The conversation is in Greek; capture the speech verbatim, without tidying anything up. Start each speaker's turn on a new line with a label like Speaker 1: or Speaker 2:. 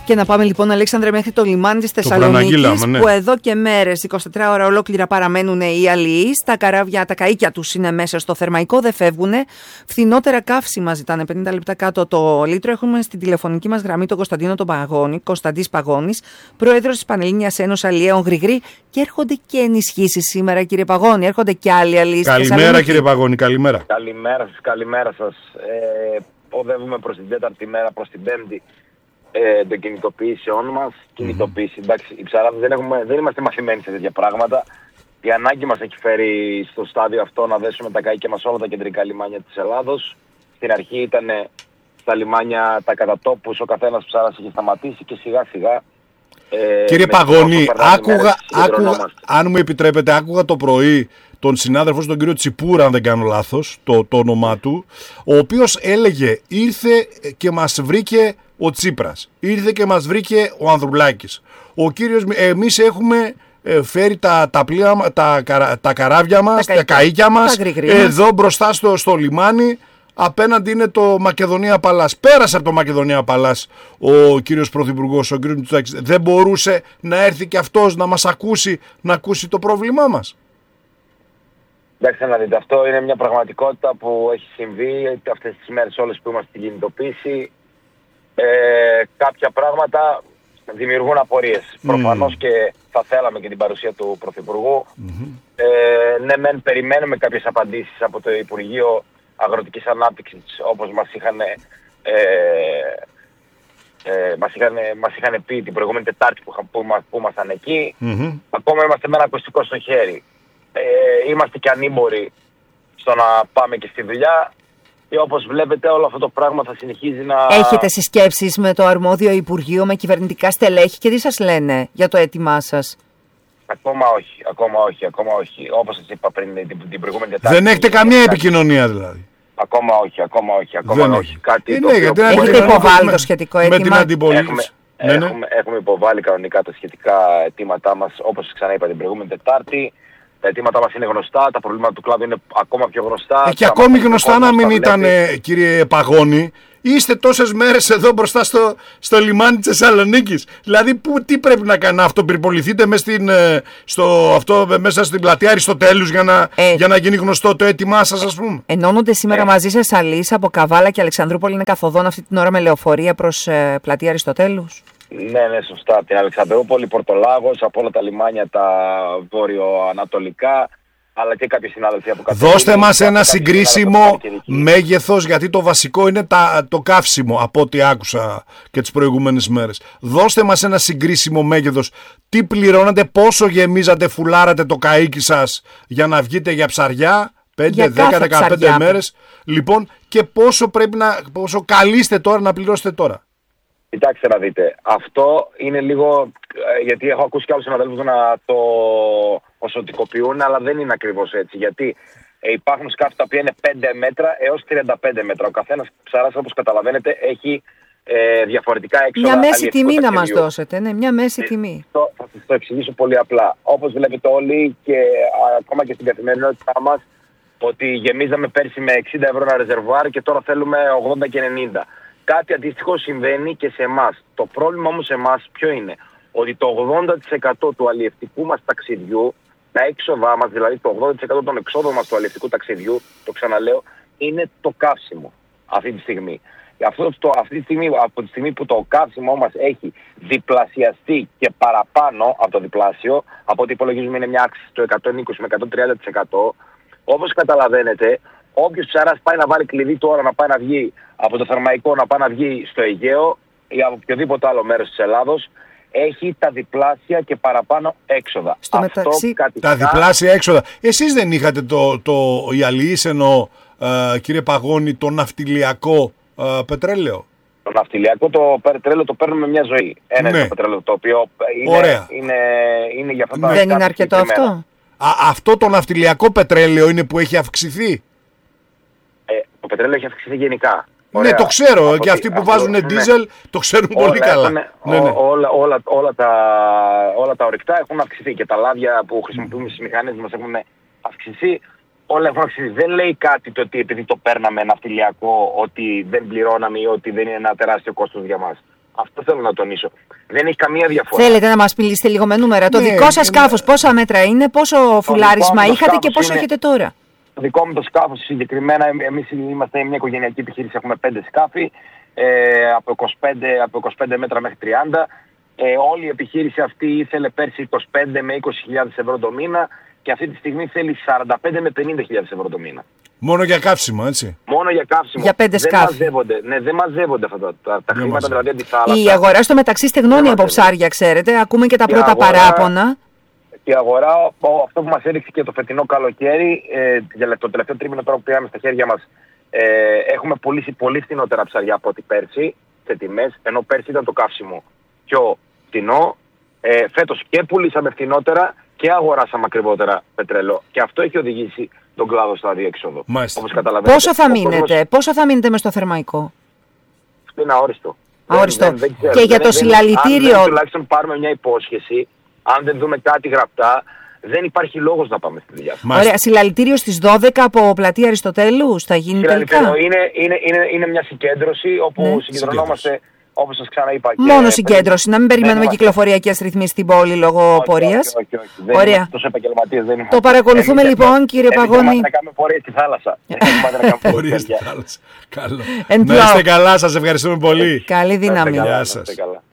Speaker 1: Και να πάμε λοιπόν, Αλέξανδρε, μέχρι το λιμάνι της Θεσσαλονίκης, ναι. που εδώ και μέρες, είκοσι τέσσερις ώρα ολόκληρα παραμένουν οι αλληλείς. Τα καράβια, τα καΐκια τους είναι μέσα στο θερμαϊκό, δεν φεύγουν. Φθηνότερα καύσιμα ζητάνε, πενήντα λεπτά κάτω το λίτρο. Έχουμε στην τηλεφωνική μας γραμμή τον Κωνσταντίνο τον Παγώνη, Κωνσταντής Παγώνης, πρόεδρος της Πανελλήνιας Ένωσης Αλλιέων Γρηγρή. Και έρχονται και ενισχύσεις σήμερα, κύριε Παγώνη. Έρχονται και άλλοι αλληλείς.
Speaker 2: Καλημέρα, κύριε Παγώνη, καλημέρα.
Speaker 3: Καλημέρα σας, καλημέρα σας. Ε, οδεύουμε προς την τέταρτη μέρα, προς την πέμπτη. Ε, των κινητοποιήσεών μας, mm-hmm. κινητοποίηση. Εντάξει, οι ψαράδες δεν, έχουμε, δεν είμαστε μαθημένοι σε τέτοια πράγματα. Η ανάγκη μας έχει φέρει στο στάδιο αυτό να δέσουμε τα καΐκια μας όλα τα κεντρικά λιμάνια της Ελλάδος. Στην αρχή ήταν στα λιμάνια τα κατατόπους, ο καθένας ψάρας είχε σταματήσει και σιγά σιγά. Ε,
Speaker 2: Κύριε Παγώνη, άκουγα, άκουγα, αν μου επιτρέπετε, άκουγα το πρωί τον συνάδελφο, τον κύριο Τσιπούρα, αν δεν κάνω λάθος, το, το όνομά του, ο οποίος έλεγε ήρθε και μας βρήκε ο Τσίπρας, ήρθε και μας βρήκε ο Ανδρουλάκης. Ο κύριος, εμείς έχουμε φέρει τα, τα, πλοία, τα, τα καράβια μας, τα, τα καΐκια μας, εδώ μπροστά στο, στο λιμάνι. Απέναντι είναι το Μακεδονία Παλάς. Πέρασε από το Μακεδονία Παλάς ο κύριος Πρωθυπουργός, ο κύριος Μητσοτάκης. Δεν μπορούσε να έρθει και αυτός να μας ακούσει, να ακούσει το πρόβλημά μας?
Speaker 3: Εντάξει, να δείτε, αυτό είναι μια πραγματικότητα που έχει συμβεί αυτές τις μέρες όλες που είμαστε στην κινητοποίηση. Ε, κάποια πράγματα δημιουργούν απορίες. Mm. Προφανώς και θα θέλαμε και την παρουσία του Πρωθυπουργού. Mm-hmm. Ε, ναι, μεν περιμένουμε κάποιες απαντήσεις από το Υπουργείο Αγροτικής Ανάπτυξης, όπως μας είχαν, ε, ε, μας είχαν, μας είχαν πει την προηγούμενη Τετάρτη που, που, που ήμασταν εκεί. Mm-hmm. Ακόμα είμαστε με ένα ακουστικό στο χέρι. Ε, είμαστε και ανήμποροι στο να πάμε και στη δουλειά. Και όπως βλέπετε όλο αυτό το πράγμα θα συνεχίζει να...
Speaker 1: Έχετε συσκέψεις με το αρμόδιο Υπουργείο, με κυβερνητικά στελέχη και τι σας λένε για το αίτημά σας?
Speaker 3: Ακόμα όχι, ακόμα όχι, ακόμα όχι. Όπως σας είπα πριν την, την προηγούμενη Τετάρτη.
Speaker 2: Δεν έχετε καμία κάτι... επικοινωνία δηλαδή?
Speaker 3: Ακόμα όχι, ακόμα όχι, ακόμα
Speaker 2: δεν
Speaker 3: όχι. Κάτι
Speaker 2: είναι,
Speaker 3: το οποίο...
Speaker 2: γιατί
Speaker 1: έχετε υποβάλει το σχετικό αίτημα?
Speaker 2: Με την αντιπολίτευση.
Speaker 3: Έχουμε,
Speaker 2: ναι, ναι.
Speaker 3: έχουμε, έχουμε υποβάλει κανονικά τα σχετικά αιτήματά μας, όπως ξαναείπα την προηγούμενη Τετάρτη. Τα αιτήματά μας είναι γνωστά, τα προβλήματα του κλάδου είναι ακόμα πιο γνωστά.
Speaker 2: Ε, και ακόμη γνωστά να μην ήταν, κύριε Παγώνη, είστε τόσες μέρες εδώ μπροστά στο, στο λιμάνι της Θεσσαλονίκης. Δηλαδή, που, τι πρέπει να κάνει, να αυτοπυρποληθείτε μέσα στην, στο, αυτό, μέσα στην πλατεία Αριστοτέλους για να, ε, για να γίνει γνωστό το αίτημά σας, ας πούμε?
Speaker 1: Ενώνονται σήμερα ε. μαζί σας αλληλείς από Καβάλα και Αλεξανδρούπολη, είναι καθοδόν αυτή την ώρα με λεωφορεία προς ε, πλατεία Αριστοτέλους?
Speaker 3: Ναι, ναι, σωστά. Την Αλεξανδρούπολη, Πορτολάγος, από όλα τα λιμάνια τα βόρειο-ανατολικά, αλλά και κάποιοι συνάδελφοι από κάτω.
Speaker 2: Δώστε μας ένα συγκρίσιμο μέγεθος, γιατί το βασικό είναι τα, το καύσιμο, από ό,τι άκουσα και τις προηγούμενες μέρες. Δώστε μας ένα συγκρίσιμο μέγεθος. Τι πληρώνατε, πόσο γεμίζατε, φουλάρατε το καΐκι σας για να βγείτε για ψαριά, πέντε, δέκα, δεκαπέντε μέρες. Λοιπόν, και πόσο πρέπει να, πόσο καλείστε τώρα να πληρώσετε τώρα?
Speaker 3: Κοιτάξτε να δείτε, αυτό είναι λίγο, γιατί έχω ακούσει και άλλους συναδέλφους να το ποσοτικοποιούν, αλλά δεν είναι ακριβώς έτσι. Γιατί ε, υπάρχουν σκάφη τα οποία είναι πέντε μέτρα έως τριάντα πέντε μέτρα. Ο καθένας ψαράς, όπως καταλαβαίνετε, έχει ε, διαφορετικά έξοδα.
Speaker 1: Μια μέση τιμή να μας δώσετε, ναι, μια μέση τιμή.
Speaker 3: Το, θα σας το εξηγήσω πολύ απλά. Όπως βλέπετε όλοι και α, ακόμα και στην καθημερινότητά μας, ότι γεμίζαμε πέρσι με εξήντα ευρώ ένα ρεζερβουάρ και τώρα θέλουμε ογδόντα και ενενήντα. Κάτι αντίστοιχο συμβαίνει και σε εμάς. Το πρόβλημα όμως σε εμάς ποιο είναι? Ότι το ογδόντα τοις εκατό του αλλιευτικού μας ταξιδιού, τα έξοδά μας, δηλαδή το ογδόντα τοις εκατό των εξόδων μας του αλλιευτικού ταξιδιού, το ξαναλέω, είναι το καύσιμο αυτή τη στιγμή. Αυτό, το, αυτή τη στιγμή, από τη στιγμή που το καύσιμό μας έχει διπλασιαστεί και παραπάνω από το διπλάσιο, από ό,τι υπολογίζουμε είναι μια αύξηση στο εκατόν είκοσι με εκατόν τριάντα τοις εκατό, όπως καταλαβαίνετε, όποιος ψαράς πάει να βάλει κλειδί τώρα να πάει να βγει από το Θερμαϊκό, να πάει να βγει στο Αιγαίο ή από οποιοδήποτε άλλο μέρος της Ελλάδος, έχει τα διπλάσια και παραπάνω έξοδα.
Speaker 1: Στο Αυτό μεταξύ...
Speaker 2: κατοικά... Τα διπλάσια έξοδα. Εσείς δεν είχατε το, το, οι αλληλείς, εννοώ, ε, κύριε Παγώνη, το ναυτιλιακό ε, πετρέλαιο?
Speaker 3: Το ναυτιλιακό το πετρέλαιο το παίρνουμε μια ζωή. Ένα ναι. είναι το πετρέλαιο το οποίο είναι, είναι, είναι για αυτά τα...
Speaker 1: Δεν είναι αρκετό αυτό?
Speaker 2: Α, αυτό το ναυτιλιακό πετρέλαιο είναι που έχει αυξηθεί?
Speaker 3: Ε, το πετρέλαιο έχει αυξηθεί γενικά.
Speaker 2: Ωραία. Ναι, το ξέρω. Από και αυτοί που βάζουν δίζελ ναι. το ξέρουν όλα πολύ καλά.
Speaker 3: Έχουν, ναι, ναι. Όλα, όλα, όλα, τα, όλα τα ορυκτά έχουν αυξηθεί και τα λάδια που χρησιμοποιούμε στις μηχανές μας έχουν αυξηθεί. Όλα έχουν αυξηθεί. Δεν λέει κάτι το ότι επειδή το παίρναμε ναυτιλιακό ότι δεν πληρώναμε ή ότι δεν είναι ένα τεράστιο κόστος για μας. Αυτό θέλω να τονίσω. Δεν έχει καμία διαφορά.
Speaker 1: Θέλετε να μας μιλήσετε λίγο με νούμερα? Το
Speaker 2: ναι,
Speaker 1: δικό σας
Speaker 2: είναι...
Speaker 1: σκάφος πόσα μέτρα είναι, πόσο φουλάρισμα είχατε και πόσο
Speaker 3: είναι...
Speaker 1: έχετε τώρα?
Speaker 3: Το δικό μου το σκάφος συγκεκριμένα, εμείς είμαστε μια οικογενειακή επιχείρηση, έχουμε πέντε σκάφη, ε, από, είκοσι πέντε, από είκοσι πέντε μέτρα μέχρι τριάντα. Ε, όλη η επιχείρηση αυτή ήθελε πέρσι είκοσι πέντε με είκοσι χιλιάδες ευρώ το μήνα και αυτή τη στιγμή θέλει σαράντα πέντε με πενήντα χιλιάδες ευρώ το μήνα.
Speaker 2: Μόνο για καύσιμο, έτσι.
Speaker 3: Μόνο για καύσιμο.
Speaker 1: Για πέντε
Speaker 3: δεν
Speaker 1: σκάφη.
Speaker 3: Μαζεύονται, ναι, δεν μαζεύονται αυτά τα, τα, τα χρήματα δηλαδή από τη θάλασσα.
Speaker 1: Η αγορά στο μεταξύ στεγνώνει από ψάρια, ξέρετε. Ακούμε και τα η πρώτα αγορά, παράπονα.
Speaker 3: Η αγορά, αυτό που μας έδειξε και το φετινό καλοκαίρι, ε, για το τελευταίο τρίμηνο τώρα που πήραμε στα χέρια μας, ε, έχουμε πουλήσει πολύ φθηνότερα ψαριά από ό,τι πέρσι σε τιμές, ενώ πέρσι ήταν το καύσιμο πιο φθηνό. Ε, φέτος και πουλήσαμε φθηνότερα και αγοράσαμε ακριβότερα πετρέλαιο. Και αυτό έχει οδηγήσει τον κλάδο στο αδιέξοδο. Όπως καταλαβαίνετε.
Speaker 1: Πόσο θα
Speaker 3: ο
Speaker 1: μείνετε, κόσμος... πόσο θα μείνετε μες στο θερμαϊκό?
Speaker 3: Είναι αόριστο.
Speaker 1: Αόριστο.
Speaker 3: Δεν, δεν, δεν
Speaker 1: και
Speaker 3: δεν,
Speaker 1: για το
Speaker 3: δεν,
Speaker 1: συλλαλητήριο...
Speaker 3: Αν δεν τουλάχιστον πάρουμε μια υπόσχεση, αν δεν δούμε κάτι γραπτά, δεν υπάρχει λόγος να πάμε στη δουλειά.
Speaker 1: Ωραία. Συλλαλητήριο στις δώδεκα από πλατεία Αριστοτέλους θα γίνει τελικά?
Speaker 3: Είναι, είναι, είναι, είναι μια συγκέντρωση όπου ναι. συγκεντρωνόμαστε... Όπως σας ξαναείπα.
Speaker 1: Μόνο συγκέντρωση, να μην περιμένουμε είμαστε... κυκλοφοριακές ρυθμίσεις στην πόλη λόγω πορείας.
Speaker 3: Όχι, όχι, όχι. Δεν
Speaker 1: Ωραία.
Speaker 3: Τόσο επαγγελματίες δεν είμαστε.
Speaker 1: Το παρακολουθούμε εμείς, λοιπόν, κύριε Παγώνη.
Speaker 3: Εμείς να κάνουμε πορείες στη θάλασσα.
Speaker 2: Πορείες στη θάλασσα. Καλό. Να είστε καλά, σας ευχαριστούμε πολύ.
Speaker 1: Καλή δύναμη.
Speaker 2: Γεια σας.